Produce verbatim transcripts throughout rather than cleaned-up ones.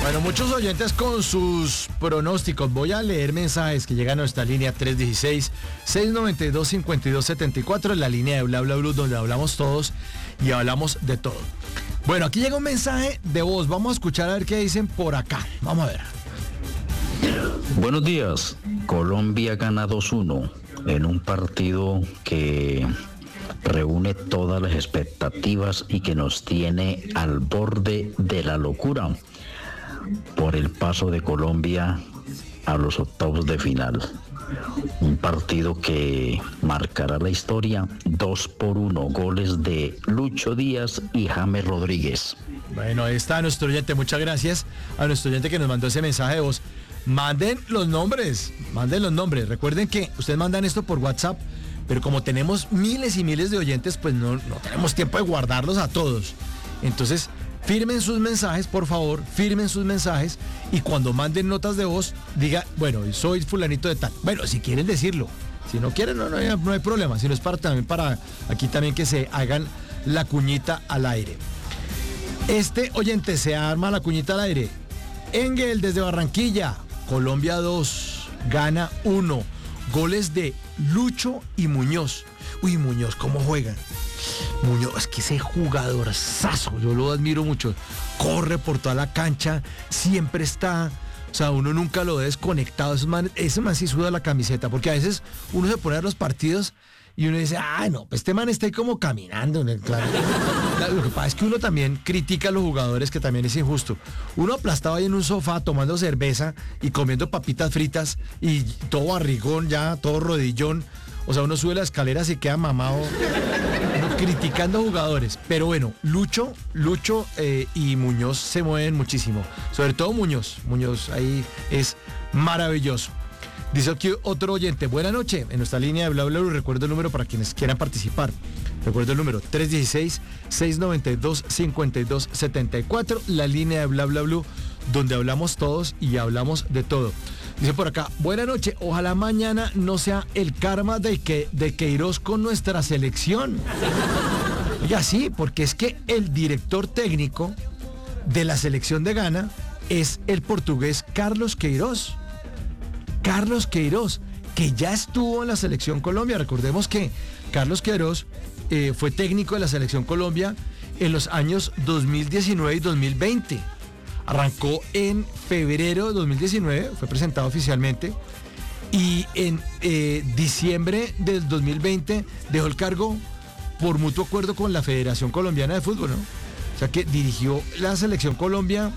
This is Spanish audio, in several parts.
Bueno, muchos oyentes con sus pronósticos. Voy a leer mensajes que llegan a nuestra línea tres uno seis, seis nueve dos, cinco dos siete cuatro, en la línea de Bla Bla Blue, donde hablamos todos y hablamos de todo. Bueno, aquí llega un mensaje de voz. Vamos a escuchar a ver qué dicen por acá. Vamos a ver. Buenos días. Colombia gana dos uno en un partido que reúne todas las expectativas y que nos tiene al borde de la locura por el paso de Colombia a los octavos de final. Un partido que marcará la historia, dos por uno, goles de Lucho Díaz y James Rodríguez. Bueno, ahí está nuestro oyente, muchas gracias a nuestro oyente que nos mandó ese mensaje de voz. Manden los nombres, manden los nombres. Recuerden que ustedes mandan esto por WhatsApp, pero como tenemos miles y miles de oyentes, pues no, no tenemos tiempo de guardarlos a todos. Entonces, firmen sus mensajes, por favor, firmen sus mensajes y cuando manden notas de voz, diga, bueno, soy fulanito de tal. Bueno, si quieren decirlo, si no quieren, no, no, hay, no hay problema, sino es para, también para aquí también que se hagan la cuñita al aire. Este oyente se arma la cuñita al aire. Engel desde Barranquilla, Colombia dos, gana uno. Goles de Lucho y Muñoz. Uy, Muñoz, ¿cómo juegan? Muñoz, es que ese jugadorzazo, yo lo admiro mucho. Corre por toda la cancha, siempre está, o sea, uno nunca lo ve desconectado. Ese man, ese man sí suda la camiseta, porque a veces uno se pone a ver los partidos y uno dice, ah, no, pues este man está ahí como caminando en el claro. Lo que pasa es que uno también critica a los jugadores, que también es injusto. Uno aplastado ahí en un sofá tomando cerveza y comiendo papitas fritas y todo barrigón ya, todo rodillón. O sea, uno sube las escaleras y queda mamado, uno criticando jugadores. Pero bueno, Lucho, Lucho eh, y Muñoz se mueven muchísimo. Sobre todo Muñoz. Muñoz ahí es maravilloso. Dice aquí otro oyente, buena noche, en nuestra línea de Bla Bla Blue, recuerdo el número para quienes quieran participar. Recuerdo el número tres uno seis, seis nueve dos, cinco dos siete cuatro, la línea de Bla Bla Blue, donde hablamos todos y hablamos de todo. Dice por acá, buena noche, ojalá mañana no sea el karma de, que, de Queiroz con nuestra selección. Oiga, sí, porque es que el director técnico de la selección de Ghana es el portugués Carlos Queiroz. Carlos Queiroz, que ya estuvo en la selección Colombia. Recordemos que Carlos Queiroz eh, fue técnico de la selección Colombia en los años dos mil diecinueve y dos mil veinte. Arrancó en febrero de dos mil diecinueve, fue presentado oficialmente, y en eh, diciembre del dos mil veinte dejó el cargo por mutuo acuerdo con la Federación Colombiana de Fútbol, ¿no? O sea que dirigió la selección Colombia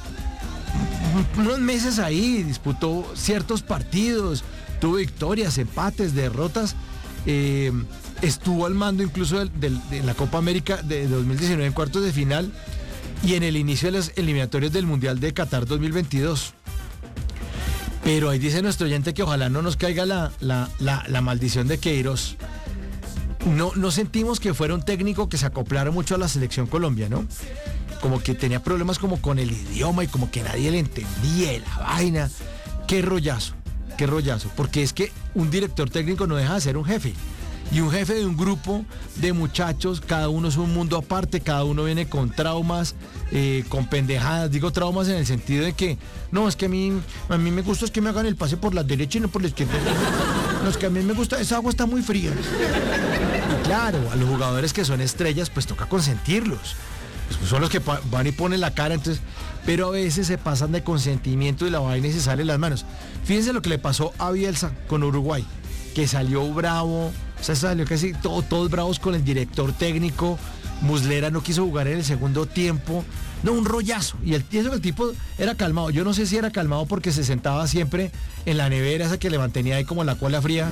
unos meses ahí, disputó ciertos partidos, tuvo victorias, empates, derrotas, eh, estuvo al mando incluso de, de, de la Copa América de dos mil diecinueve en cuartos de final y en el inicio de las eliminatorias del Mundial de Qatar dos mil veintidós. Pero ahí dice nuestro oyente que ojalá no nos caiga la, la, la, la maldición de Queiroz. No, no sentimos que fuera un técnico que se acoplara mucho a la selección Colombia, ¿no? Como que tenía problemas como con el idioma y como que nadie le entendía la vaina. Qué rollazo, qué rollazo. Porque es que un director técnico no deja de ser un jefe. Y un jefe de un grupo de muchachos, cada uno es un mundo aparte, cada uno viene con traumas, eh, con pendejadas. Digo traumas en el sentido de que, no, es que a mí, a mí me gusta es que me hagan el pase por la derecha y no por la izquierda. No, es que a mí me gusta, esa agua está muy fría. Y claro, a los jugadores que son estrellas, pues toca consentirlos. Pues son los que van y ponen la cara, entonces, pero a veces se pasan de consentimiento y la vaina y se sale las manos. Fíjense lo que le pasó a Bielsa con Uruguay, que salió bravo, o sea, salió casi todo, todos bravos con el director técnico. Muslera no quiso jugar en el segundo tiempo, no, un rollazo. Y el, y eso que el tipo era calmado, yo no sé si era calmado porque se sentaba siempre en la nevera esa que le mantenía ahí como la cola fría.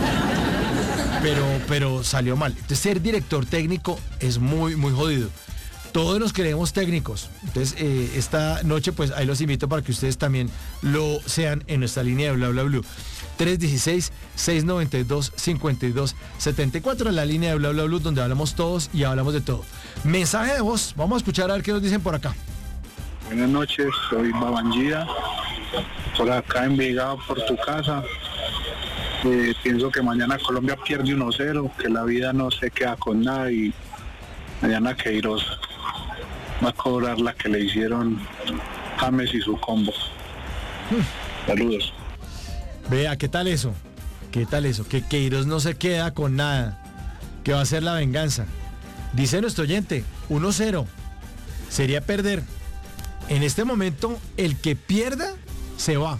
Pero, pero salió mal. Entonces ser director técnico es muy, muy jodido. Todos nos creemos técnicos. Entonces, eh, esta noche, pues ahí los invito para que ustedes también lo sean en nuestra línea de Bla Bla Blue. tres uno seis, seis nueve dos, cinco dos siete cuatro, en la línea de Bla Bla Blue, donde hablamos todos y hablamos de todo. Mensaje de voz. Vamos a escuchar a ver qué nos dicen por acá. Buenas noches, soy Babangida, por acá en Envigado, por tu casa. Eh, pienso que mañana Colombia pierde uno cero, que la vida no se queda con nada y mañana Queiroz va a cobrar la que le hicieron James y su combo. Saludos. Vea, ¿qué tal eso? ¿Qué tal eso? Que Queiroz no se queda con nada, que va a ser la venganza. Dice nuestro oyente, uno cero. Sería perder. En este momento, el que pierda, se va.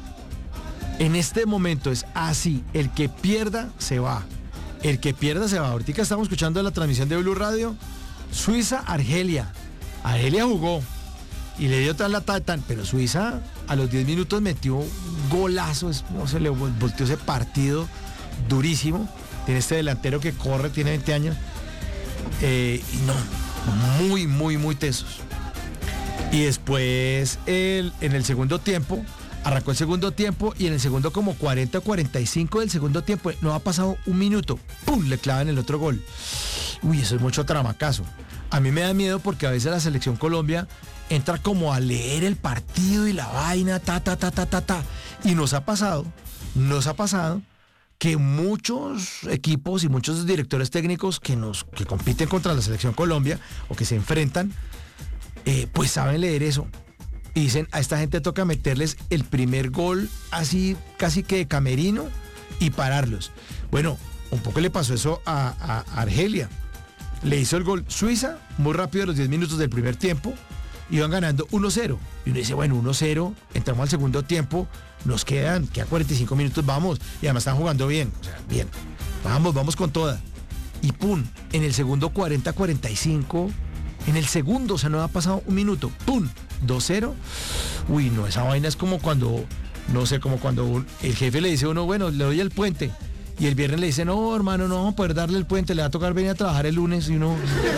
En este momento es así, el que pierda, se va. El que pierda, se va. Ahorita estamos escuchando la transmisión de Blue Radio, Suiza-Argelia. Argelia jugó y le dio tal la tan, pero Suiza a los diez minutos metió un golazo, no se le volteó ese partido durísimo. Tiene este delantero que corre, tiene veinte años. Eh, y no, muy, muy, muy tesos. Y después, el, en el segundo tiempo, arrancó el segundo tiempo y en el segundo como cuarenta, cuarenta y cinco del segundo tiempo, no ha pasado un minuto, ¡pum!, le clavan el otro gol. Uy, eso es mucho tramacazo. A mí me da miedo porque a veces la selección Colombia entra como a leer el partido y la vaina, ta, ta, ta, ta, ta, ta. Y nos ha pasado, nos ha pasado que muchos equipos y muchos directores técnicos que nos que compiten contra la selección Colombia o que se enfrentan, eh, pues saben leer eso. Y dicen, a esta gente toca meterles el primer gol así casi que de camerino y pararlos. Bueno, un poco le pasó eso a, a, a Argelia. Le hizo el gol Suiza muy rápido a los diez minutos del primer tiempo. Iban ganando uno cero. Y uno dice, bueno, uno cero, entramos al segundo tiempo, nos quedan, quedan cuarenta y cinco minutos, vamos. Y además están jugando bien, o sea, bien. Vamos, vamos con toda. Y pum, en el segundo cuarenta, cuarenta y cinco, en el segundo, o sea, no ha pasado un minuto, pum, dos cero. Uy, no, esa vaina es como cuando, no sé, como cuando un, el jefe le dice a uno, bueno, le doy el puente. Y el viernes le dice, no, hermano, no vamos a poder darle el puente, le va a tocar venir a trabajar el lunes. Y uno...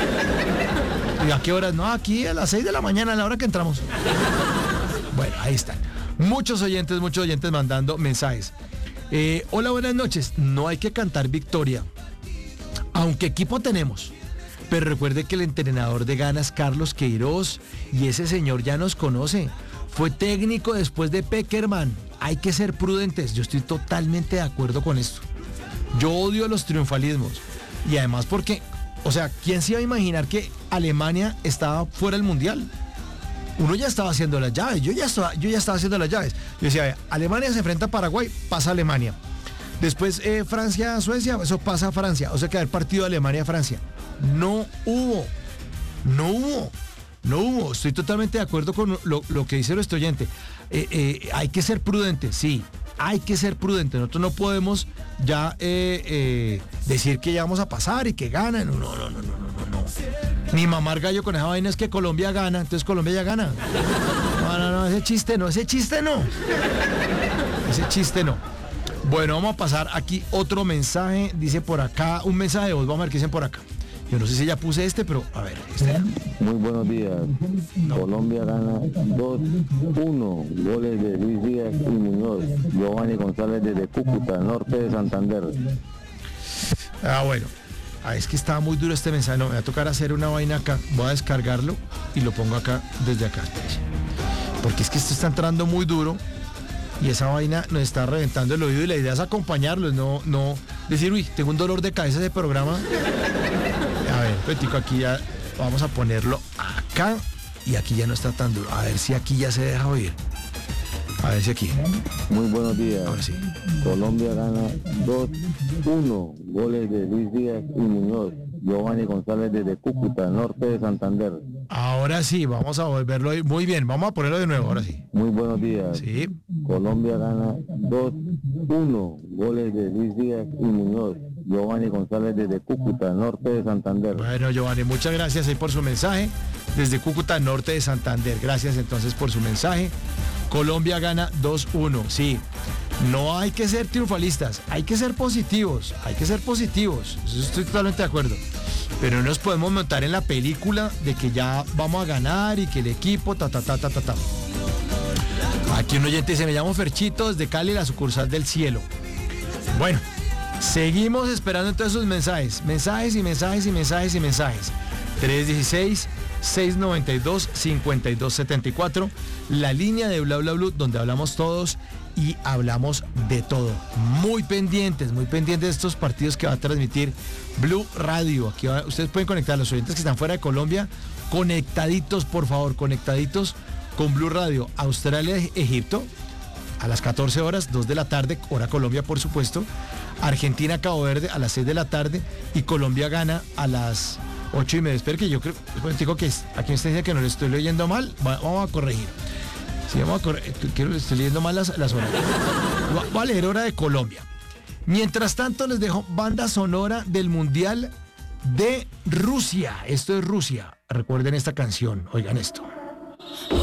¿Y a qué horas? No, aquí a las seis de la mañana, a la hora que entramos. Bueno, ahí están. Muchos oyentes, muchos oyentes mandando mensajes. Eh, hola, buenas noches. No hay que cantar victoria. Aunque equipo tenemos. Pero recuerde que el entrenador de Ghana es Carlos Queiroz. Y ese señor ya nos conoce. Fue técnico después de Peckerman. Hay que ser prudentes. Yo estoy totalmente de acuerdo con esto. Yo odio los triunfalismos. Y además porque... O sea, ¿quién se iba a imaginar que Alemania estaba fuera del Mundial? Uno ya estaba haciendo las llaves, yo ya estaba, yo ya estaba haciendo las llaves. Yo decía, Alemania se enfrenta a Paraguay, pasa Alemania. Después eh, Francia, Suecia, eso pasa a Francia. O sea que el partido Alemania-Francia. No hubo, no hubo, no hubo. Estoy totalmente de acuerdo con lo, lo que dice nuestro oyente. Eh, eh, hay que ser prudentes, sí. Hay que ser prudentes, nosotros no podemos ya eh, eh, decir que ya vamos a pasar y que ganan, no, no, no, no, no, no, no. Ni mamar gallo con esa vaina es que Colombia gana, entonces Colombia ya gana. No, no, no, ese chiste no, ese chiste no. Ese chiste no. Bueno, vamos a pasar aquí otro mensaje, dice por acá, un mensaje de voz, vamos a ver qué dicen por acá. Yo no sé si ya puse este, pero a ver. Este. Muy buenos días. No. Colombia gana dos uno. Goles de Luis Díaz y Muñoz. Giovanni González desde Cúcuta, norte de Santander. Ah, bueno. Ah, es que estaba muy duro este mensaje. No, me va a tocar hacer una vaina acá. Voy a descargarlo y lo pongo acá, desde acá. Porque es que esto está entrando muy duro. Y esa vaina nos está reventando el oído y la idea es acompañarlos, no, no decir, uy, tengo un dolor de cabeza de programa. A ver, Petico, aquí ya vamos a ponerlo acá y aquí ya no está tan duro. A ver si aquí ya se deja oír. A ver si aquí. Muy buenos días. Ahora sí. Colombia gana dos uno. Goles de Luis Díaz y Muñoz. Giovanni González desde Cúcuta, norte de Santander. Ahora sí, vamos a volverlo a oír. Muy bien, vamos a ponerlo de nuevo, ahora sí. Muy buenos días. Sí. Colombia gana dos uno. Goles de Luis Díaz y Muñoz. Giovanni González desde Cúcuta, norte de Santander. Bueno, Giovanni, muchas gracias ahí por su mensaje. Desde Cúcuta, norte de Santander. Gracias entonces por su mensaje. Colombia gana dos uno. Sí, no hay que ser triunfalistas, hay que ser positivos, hay que ser positivos. Eso estoy totalmente de acuerdo. Pero no nos podemos montar en la película de que ya vamos a ganar y que el equipo, ta, ta, ta, ta, ta, ta. Aquí un oyente dice, me llamo Ferchito desde Cali, la sucursal del cielo. Bueno, seguimos esperando entonces sus mensajes. Mensajes y mensajes y mensajes y mensajes. tres uno seis, seis nueve dos, cinco dos siete cuatro. La línea de Bla Bla Blue, donde hablamos todos y hablamos de todo. Muy pendientes, muy pendientes de estos partidos que va a transmitir Blue Radio. Aquí va, ustedes pueden conectar a los oyentes que están fuera de Colombia. Conectaditos, por favor, conectaditos, con Blue Radio, Australia, Egipto, a las catorce horas, dos de la tarde, hora Colombia, por supuesto. Argentina, Cabo Verde, a las seis de la tarde. Y Colombia gana a las ocho y media. Espero que yo creo, digo que es, aquí me está diciendo que no le estoy leyendo mal, vamos a corregir. Sí, vamos a corregir, quiero, estoy leyendo mal las, las horas. Voy a leer hora de Colombia. Mientras tanto, les dejo banda sonora del Mundial de Rusia. Esto es Rusia. Recuerden esta canción, oigan esto.